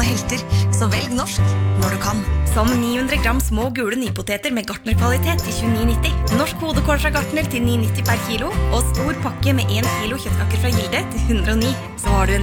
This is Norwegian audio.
lokale helter, så velg norsk når du kan. Som 900 gram små gule nypoteter med Gartner-kvalitet til 29,90. Norsk hodekål fra Gartner til 9,90 per kilo, og stor pakke med 1 kilo kjøttkaker fra Gilde til 109. Så har du en